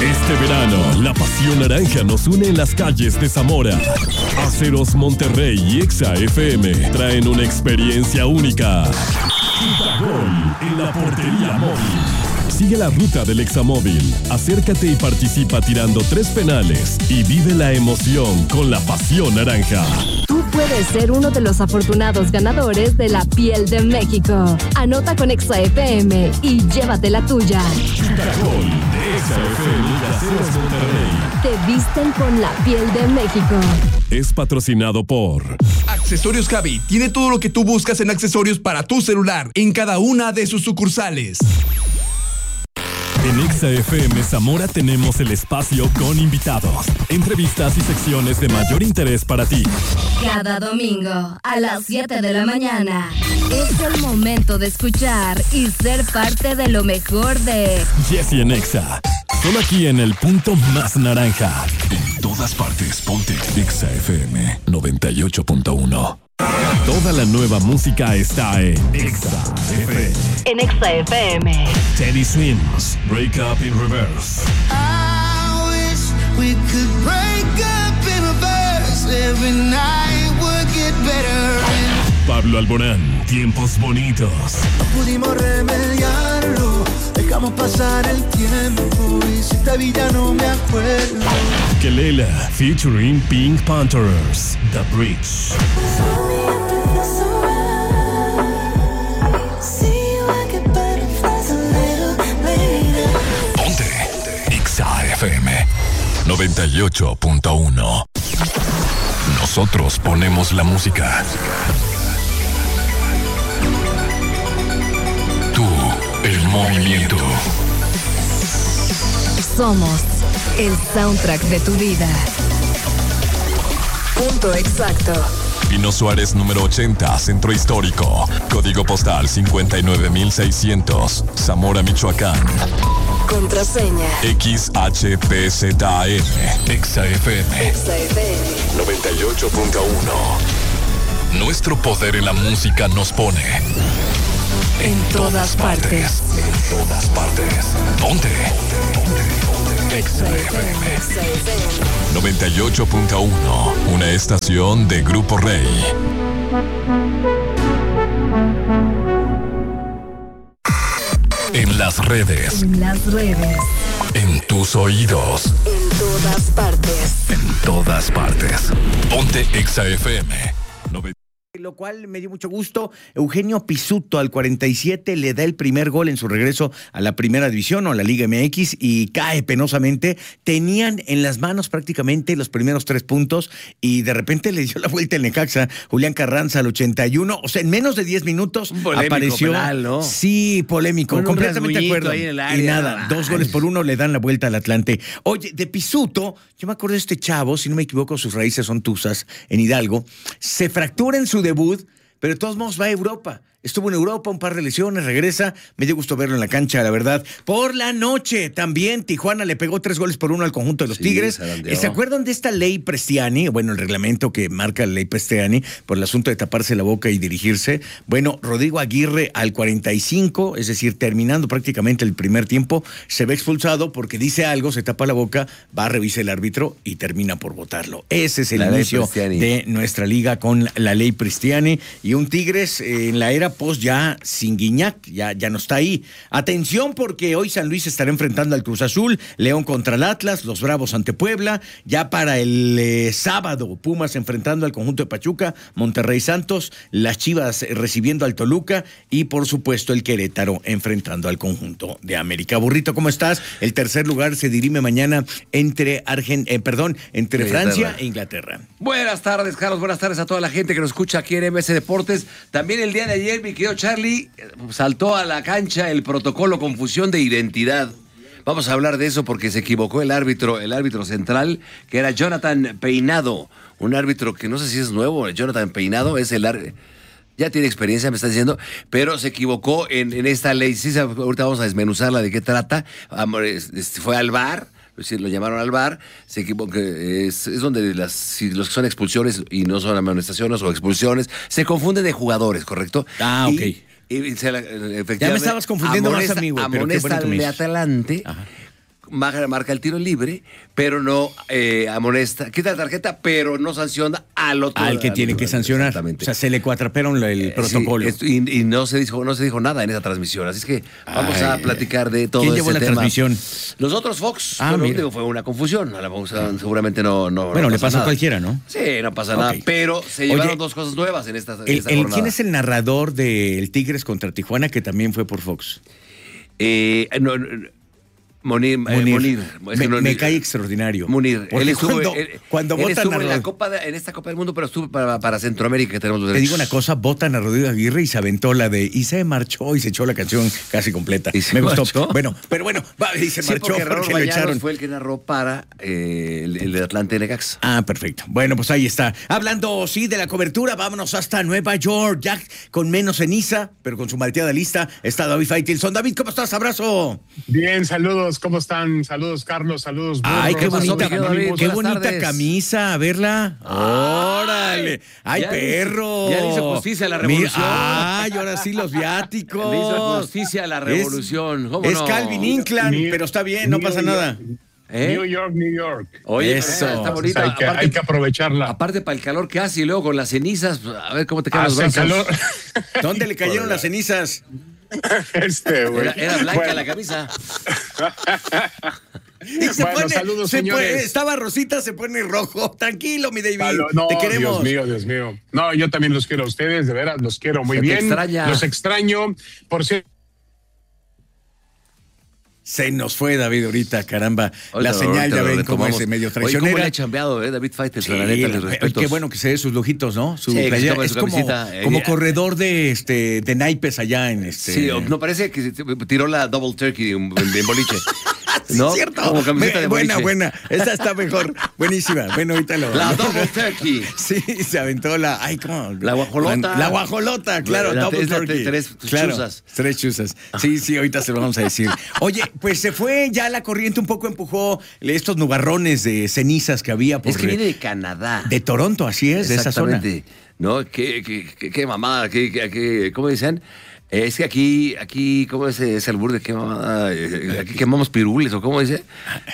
Este verano, la pasión naranja nos une en las calles de Zamora. Aceros Monterrey y Exa FM traen una experiencia única. Gol en la portería móvil. Sigue la ruta del Examóvil. Acércate y participa tirando 3 penales y vive la emoción con la pasión naranja. Tú puedes ser uno de los afortunados ganadores de la piel de México. Anota con Exa FM y llévate la tuya. Gol de Exa FM y Aceros Monterrey. Te visten con la piel de México. Es patrocinado por Accesorios Javi. Tiene todo lo que tú buscas en accesorios para tu celular en cada una de sus sucursales. En Exa FM Zamora tenemos el espacio con invitados, entrevistas y secciones de mayor interés para ti. Cada domingo a las 7 de la mañana es el momento de escuchar y ser parte de lo mejor de Jessy en Exa. Solo aquí en el punto más naranja. En todas partes, ponte Exa FM 98.1. Toda la nueva música está en Exa FM. En Exa FM. Teddy Swims, Break Up in Reverse. I wish we could break up in reverse. Every night would get better. Pablo Alborán, Tiempos Bonitos. No pudimos remediarlo, dejamos pasar el tiempo y si te vi ya no me acuerdo. Kelela, featuring Pink Panthers, The Bridge. Ponte Exa FM 98.1. Nosotros ponemos la música. Tú, el movimiento. Somos el soundtrack de tu vida. Punto exacto. Pino Suárez número 80, Centro Histórico. Código postal 59600, Zamora, Michoacán. Contraseña XHPZAM. Exa FM. Exa FM 98.1. Nuestro poder en la música nos pone en todas partes. En todas partes. Ponte. Exa FM 98.1. Una estación de Grupo Rey. En las redes. En las redes. En tus oídos. En todas partes. En todas partes. Ponte Exa FM. Lo cual me dio mucho gusto. Eugenio Pizzuto al 47 le da el primer gol en su regreso a la primera división o a la Liga MX y cae penosamente. Tenían en las manos prácticamente los primeros 3 puntos y de repente le dio la vuelta el Necaxa. Julián Carranza al 81, o sea, en menos de 10 minutos apareció. Penal, ¿no? Sí, polémico, completamente de acuerdo. Ahí en el área, y nada, 2 goles por 1 le dan la vuelta al Atlante. Oye, de Pizzuto, yo me acuerdo de este chavo, si no me equivoco, sus raíces son tuzas, en Hidalgo. Se fractura en su debut, pero de todos modos va a Europa. Estuvo en Europa, un par de lesiones, regresa. Me dio gusto verlo en la cancha, la verdad. Por la noche también Tijuana le pegó 3 goles por 1 al conjunto de los Tigres. ¿Se acuerdan de esta ley Prestiani? Bueno, el reglamento que marca la ley Prestiani por el asunto de taparse la boca y dirigirse. Bueno, Rodrigo Aguirre al 45, es decir, terminando prácticamente el primer tiempo, se ve expulsado porque dice algo, se tapa la boca, va a revisar el árbitro y termina por votarlo. Ese es el inicio de nuestra liga con la ley Prestiani y un Tigres en la era post ya sin Guiñac, ya no está ahí. Atención porque hoy San Luis estará enfrentando al Cruz Azul, León contra el Atlas, los Bravos ante Puebla, ya para el sábado Pumas enfrentando al conjunto de Pachuca, Monterrey Santos, las Chivas recibiendo al Toluca y por supuesto el Querétaro enfrentando al conjunto de América. Burrito, ¿cómo estás? El tercer lugar se dirime mañana entre Francia e Inglaterra. Buenas tardes, Carlos, buenas tardes a toda la gente que nos escucha aquí en MS Deportes. También el día de ayer, mi querido Charlie, saltó a la cancha el protocolo confusión de identidad. Vamos a hablar de eso porque se equivocó el árbitro central, que era Jonathan Peinado, un árbitro que no sé si es nuevo. Jonathan Peinado es ya tiene experiencia, me está diciendo, pero se equivocó en esta ley. Sí, ahorita vamos a desmenuzarla de qué trata. Fue al VAR. Lo llamaron al VAR, se equivocó, es donde los que son expulsiones y no son amonestaciones o expulsiones, se confunden de jugadores, ¿correcto? Ah, ok. Efectivamente, ya me estabas confundiendo más, amigo. Amonesta al de Atlante marca el tiro libre, pero no amonesta, quita la tarjeta, pero no sanciona al que tiene que sancionar. Exactamente. O sea, se le cuatraperon el protocolo. Sí, y no se dijo nada en esa transmisión, así es que vamos a platicar de todo. ¿Quién llevó la transmisión? Los otros Fox. Mira. Fue una confusión. Seguramente no. Bueno, le pasa a cualquiera, ¿no? Sí, no pasa nada. Pero se llevaron dos cosas nuevas en esta jornada. ¿Quién es el narrador del Tigres contra Tijuana que también fue por Fox? Munir. Me cae extraordinario. Munir. Él estuvo cuando votan en esta Copa del Mundo, pero estuvo para Centroamérica, que tenemos los derechos. Te digo una cosa, votan a Rodrigo Aguirre y se aventó y se marchó y se echó la canción casi completa. Me gustó. Bueno, y se marchó porque lo echaron. Fue el que narró para el de Atlante Necaxa. Perfecto. Bueno, pues ahí está. Hablando, de la cobertura, vámonos hasta Nueva York, ya con menos ceniza, pero con su malteada lista, está David Faitelson. David, ¿cómo estás? Abrazo. Bien, saludos. ¿Cómo están? Saludos, Carlos. Saludos, Burro. Ay, qué bonita, qué bonita camisa. A verla. ¡Órale! ¡Ay, perro! Ya le hizo justicia a la revolución. ¡Ay, ahora sí los viáticos! Le hizo justicia a la revolución. Es Calvin Inclán, pero está bien, no pasa nada. New York. Oye, eso está bonita. Pues hay que aprovecharla. Aparte, para el calor que hace y luego con las cenizas, a ver cómo te quedan los brazos. Calor. ¿Dónde le cayeron las cenizas? Güey. Era blanca la camisa. Saludos, señores. Estaba rosita, se pone rojo. Tranquilo, mi David. No, te queremos. Dios mío. No, yo también los quiero a ustedes, de veras, los quiero muy bien. Extraña. Los extraño. Por cierto. Se nos fue David ahorita, caramba. La señal, ya ven cómo es medio traicionera. Oye, ¿cómo le ha chambeado, David Faitelson? La neta, les respeto. Qué bueno que se dé sus lujitos, ¿no? Es como corredor de naipes allá en Sí, no parece que tiró la double turkey en boliche. ¿No? Sí, cierto. Como camiseta de boliche. Buena. Esta está mejor. Buenísima. Bueno, ahorita La double turkey. Sí, se aventó ¿cómo? La guajolota. La guajolota, claro. Double turkey. Tres chuzas. Sí, ahorita se lo vamos a decir. Oye, pues se fue ya la corriente, un poco empujó estos nubarrones de cenizas que había. Es que viene de Canadá. De Toronto, así es, de esa zona. ¿No? Qué mamada, ¿cómo dicen? Es que aquí, ¿cómo es ese albur de qué mamada? Aquí quemamos pirules, ¿o cómo dice?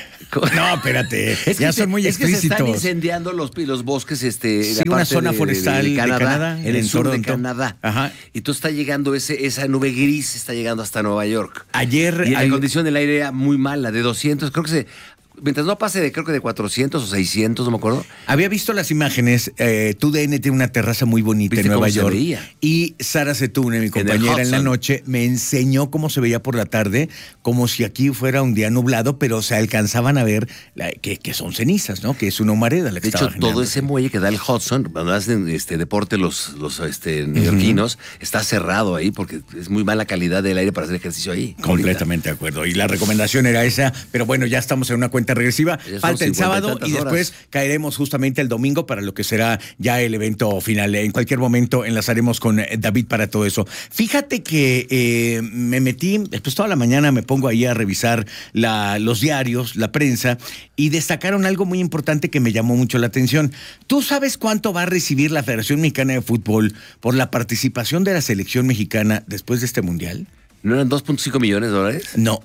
No, espérate, ya son muy explícitos. Es que se están incendiando los bosques, en la una zona forestal de Canadá, en el sur Toronto. de Canadá. Ajá. Y tú está llegando esa nube gris, está llegando hasta Nueva York. Ayer... Y la condición del aire era muy mala, de 200, creo que mientras no pase de 400 o 600, no me acuerdo. Había visto las imágenes. TUDN tiene una terraza muy bonita en Nueva York. Y Sara Setune, mi compañera, en la noche, me enseñó cómo se veía por la tarde, como si aquí fuera un día nublado, pero se alcanzaban a ver que son cenizas, ¿no? Que es una humareda la que estaba generando. Todo ese muelle que da el Hudson, cuando hacen deporte los neoyorquinos, está cerrado ahí porque es muy mala calidad del aire para hacer ejercicio ahí. Completamente de acuerdo. Y la recomendación era esa, pero bueno, ya estamos en una cuenta regresiva. Falta el sábado y después caeremos justamente el domingo para lo que será ya el evento final. En cualquier momento enlazaremos con David para todo eso. Fíjate que me metí, después toda la mañana me pongo ahí a revisar los diarios, la prensa, y destacaron algo muy importante que me llamó mucho la atención. ¿Tú sabes cuánto va a recibir la Federación Mexicana de Fútbol por la participación de la selección mexicana después de este mundial? ¿No eran 2.5 millones de dólares? No,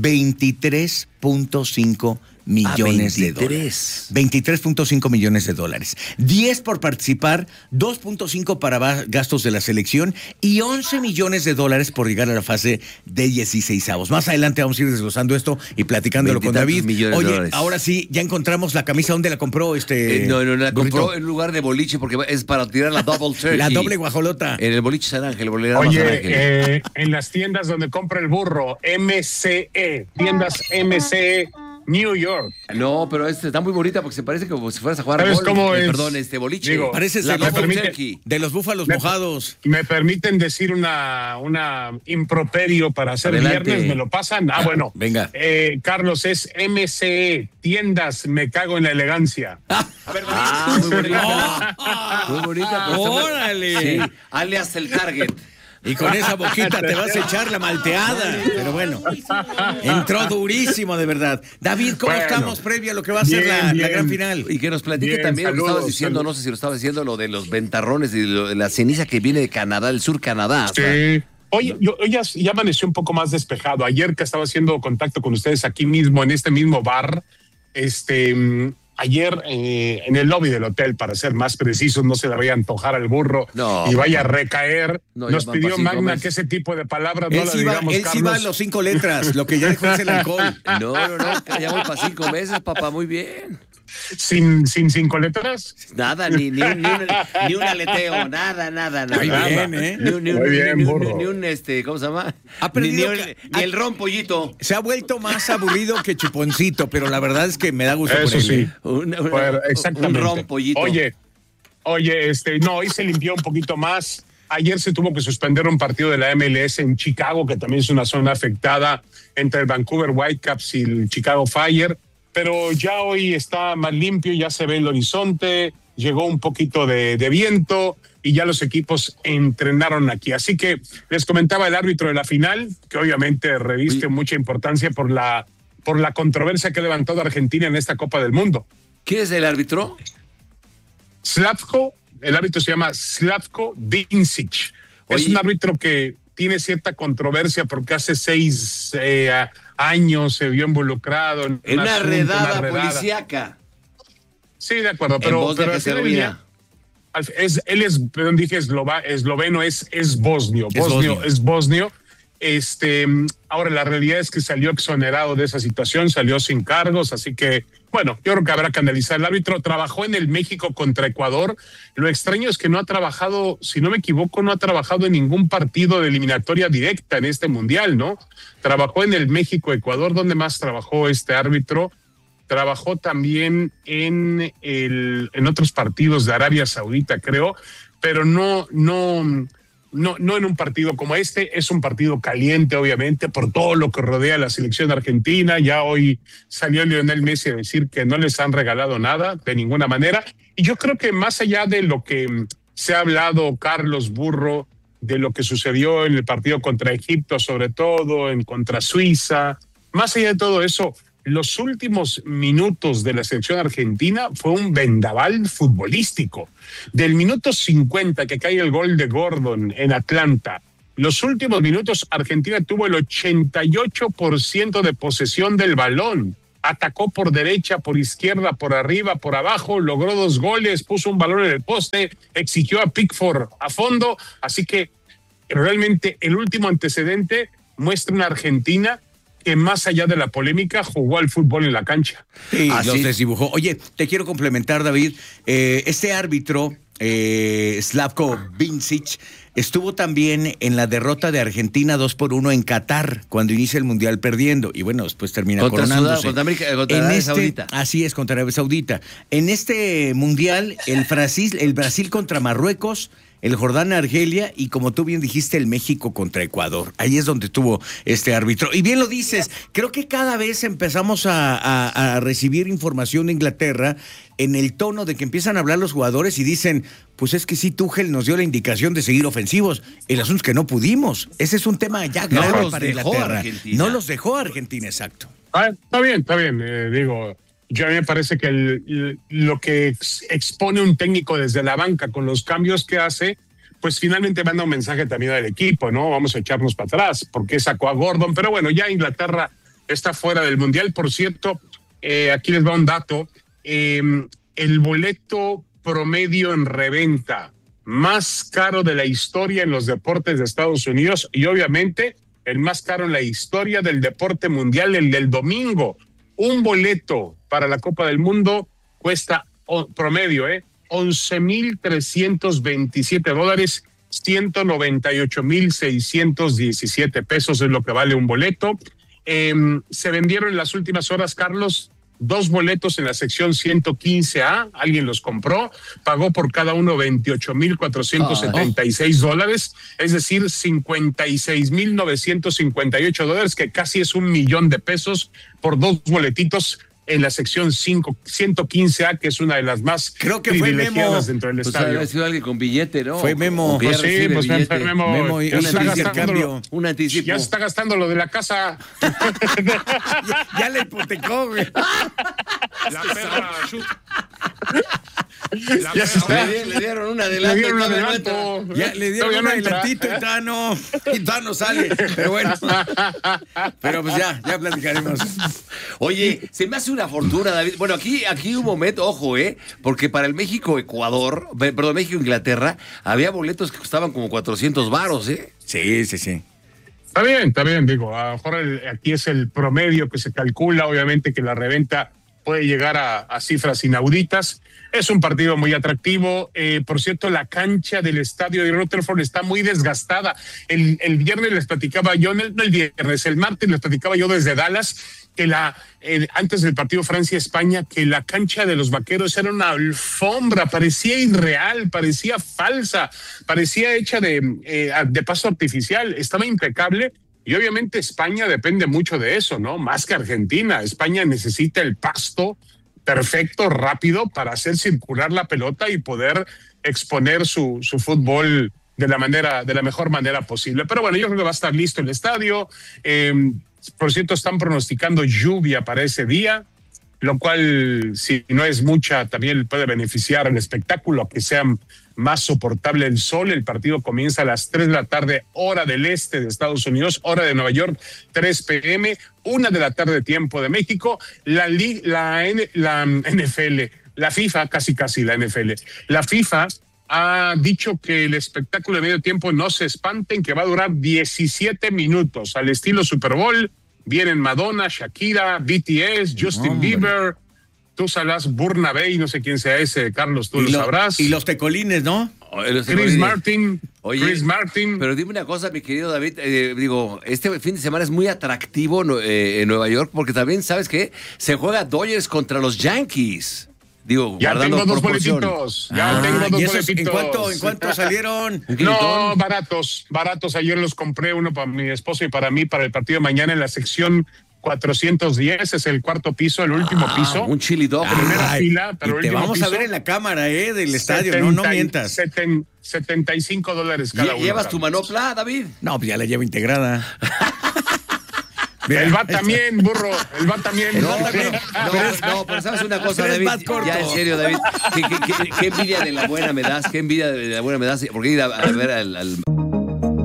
23.5 millones de dólares. 23.5 millones de dólares. 10 por participar, 2.5 para gastos de la selección y 11 millones de dólares por llegar a la fase de 16avos. Más adelante vamos a ir desglosando esto y platicándolo con David. Oye, ahora sí, ya encontramos la camisa. ¿Dónde la compró No, la compró en lugar de boliche porque es para tirar la double turkey. La doble guajolota. En el boliche San Ángel. Oye, en las tiendas donde compra el burro, MCE, tiendas MCE, New York. No, pero está muy bonita porque se parece como si fueras a jugar golf. ¿Cómo es? Perdón, boliche. Digo, parece la de los búfalos mojados. ¿Me permiten decir una improperio para hacer viernes? ¿Me lo pasan? Bueno. Venga. Carlos, es MCE, tiendas Me Cago en la Elegancia. Muy bonita. Muy bonita. ¡Órale! Sí, alias el Target. Y con esa boquita te vas a echar la malteada. Pero bueno, entró durísimo, de verdad. David, ¿cómo estamos previo a lo que va a ser la gran final? Y que nos platique también lo que estabas diciendo, no sé si lo estabas diciendo, lo de los ventarrones y la ceniza que viene de Canadá, del sur Canadá. Sí. Hoy ya amaneció un poco más despejado. Ayer que estaba haciendo contacto con ustedes aquí mismo, en este mismo bar, ayer en el lobby del hotel, para ser más precisos, no se le vaya a antojar al burro y vaya a recaer. Nos pidió Magna que ese tipo de palabras no lo digamos, Él Carlos. sí va a los 5 letras, lo que ya dejó es el alcohol. No, ya voy para 5 meses, papá, muy bien. ¿Sin 5 letras? Nada, ni un aleteo, nada. Muy bien, ¿eh? Muy bien, burro. Ni un, ¿cómo se llama? Aprendido ni el ron pollito. Se ha vuelto más aburrido que chuponcito, pero la verdad es que me da gusto por él. Sí. Un Exactamente. ron pollito. Oye, hoy se limpió un poquito más. Ayer se tuvo que suspender un partido de la MLS en Chicago, que también es una zona afectada entre el Vancouver Whitecaps y el Chicago Fire. Pero ya hoy está más limpio, ya se ve el horizonte, llegó un poquito de viento y ya los equipos entrenaron aquí. Así que les comentaba el árbitro de la final, que obviamente reviste mucha importancia por la controversia que ha levantado Argentina en esta Copa del Mundo. ¿Quién es el árbitro? El árbitro se llama Slavko Vincic. Es un árbitro que tiene cierta controversia porque hace 6 años se vio involucrado en una redada policíaca. Sí, de acuerdo, pero él es, perdón, dije esloveno, es bosnio. Es bosnio. Ahora la realidad es que salió exonerado de esa situación, salió sin cargos, así que, bueno, yo creo que habrá que analizar. El árbitro trabajó en el México contra Ecuador. Lo extraño es que no ha trabajado, si no me equivoco, no ha trabajado en ningún partido de eliminatoria directa en este mundial, ¿no? Trabajó en el México-Ecuador. ¿Dónde más trabajó este árbitro? Trabajó también en otros partidos de Arabia Saudita, creo, pero no en un partido como este. Es un partido caliente, obviamente, por todo lo que rodea a la selección argentina. Ya hoy salió Lionel Messi a decir que no les han regalado nada, de ninguna manera. Y yo creo que más allá de lo que se ha hablado, Carlos Burro, de lo que sucedió en el partido contra Egipto, sobre todo, contra Suiza, más allá de todo eso, los últimos minutos de la selección argentina fue un vendaval futbolístico. Del minuto 50 que cae el gol de Gordon en Atlanta, los últimos minutos Argentina tuvo el 88% de posesión del balón. Atacó por derecha, por izquierda, por arriba, por abajo, logró 2 goles, puso un balón en el poste, exigió a Pickford a fondo. Así que realmente el último antecedente muestra una Argentina que más allá de la polémica jugó al fútbol en la cancha. Sí, los desdibujó. Oye, te quiero complementar, David. Este árbitro, Slavko Vincic, estuvo también en la derrota de Argentina 2-1 en Qatar, cuando inicia el Mundial perdiendo. Y bueno, después termina coronándose. Contra Arabia Saudita. Así es, contra Arabia Saudita. En este Mundial, el Brasil contra Marruecos, el Jordania, Argelia y, como tú bien dijiste, el México contra Ecuador. Ahí es donde estuvo este árbitro. Y bien lo dices, creo que cada vez empezamos a recibir información de Inglaterra en el tono de que empiezan a hablar los jugadores y dicen, pues es que sí, Tuchel nos dio la indicación de seguir ofensivos. El asunto es que no pudimos. Ese es un tema ya grave para Inglaterra. No los dejó Argentina, exacto. Está bien. Yo a mí me parece que lo que expone un técnico desde la banca con los cambios que hace, pues finalmente manda un mensaje también al equipo, ¿no? Vamos a echarnos para atrás, porque sacó a Gordon. Pero bueno, ya Inglaterra está fuera del Mundial. Por cierto, aquí les va un dato. El boleto promedio en reventa más caro de la historia en los deportes de Estados Unidos y obviamente el más caro en la historia del deporte mundial, el del domingo. Un boleto para la Copa del Mundo cuesta promedio, $11,327, $198,617 es lo que vale un boleto. Se vendieron en las últimas horas, Carlos, 2 boletos en la sección 115A, alguien los compró, pagó por cada uno $28,476, es decir, $56,958, que casi es $1,000,000 por 2 boletitos en la sección 115A, que es una de las más privilegiadas dentro del estadio. Ha sido alguien con billete, ¿no? Fue Memo. Pues sí, pues Memo ya un anticipo. Ya se está gastando lo de la casa. ya le hipotecó, güey. La perra. Ya se está. Le dieron un adelanto. Le dieron un todavía no adelanto. entra. Ya le dieron Todavía un no entra. adelantito y todavía no sale. Pero bueno. Pero pues ya platicaremos. Oye, se me hace una fortuna, David. Bueno, aquí un momento, ojo, porque para el México-Ecuador, perdón, México-Inglaterra, había boletos que costaban como 400 varos, Sí. Está bien, digo, a lo mejor aquí es el promedio que se calcula, obviamente que la reventa puede llegar a cifras inauditas. Es un partido muy atractivo. Por cierto, la cancha del estadio de Rutherford está muy desgastada. El viernes les platicaba yo, el martes les platicaba yo desde Dallas, que antes del partido Francia-España, que la cancha de los Vaqueros era una alfombra, parecía irreal, parecía falsa, parecía hecha de pasto artificial, estaba impecable. Y obviamente España depende mucho de eso, ¿no? Más que Argentina. España necesita el pasto perfecto, rápido, para hacer circular la pelota y poder exponer su fútbol de la mejor manera posible. Pero bueno, yo creo que va a estar listo el estadio. Por cierto, están pronosticando lluvia para ese día, lo cual, si no es mucha, también puede beneficiar al espectáculo, que sea más soportable el sol. El partido comienza a las 3 de la tarde, hora del este de Estados Unidos, hora de Nueva York, 3 p.m., 1 de la tarde, tiempo de México. La NFL, la FIFA, casi la NFL, la FIFA ha dicho que el espectáculo de medio tiempo, no se espanten, que va a durar 17 minutos, al estilo Super Bowl. Vienen Madonna, Shakira, BTS, Justin Bieber, tú sabrás, Burna Bay, no sé quién sea ese, Carlos, tú lo sabrás. Y los tecolines, ¿no? Chris Martin. Oye, Chris Martin. Pero dime una cosa, mi querido David, este fin de semana es muy atractivo en Nueva York, porque también, ¿sabes qué? Se juega Dodgers contra los Yankees. Digo, ya guardando tengo dos proporción. boletitos. Ya tengo dos boletitos. ¿En cuánto salieron? No, baratos. Ayer los compré, uno para mi esposo y para mí, para el partido de mañana en la sección 410, es el cuarto piso, el último piso. Un chili dog. Primera fila, pero te vamos piso, a ver en la cámara, del estadio, no mientas. $75 cada uno. ¿Llevas tu manopla, David? No, pues ya la llevo integrada. El va también, burro, el va también. No, pero sabes una cosa, David, ya en serio, David, qué envidia de la buena me das, porque ir a ver al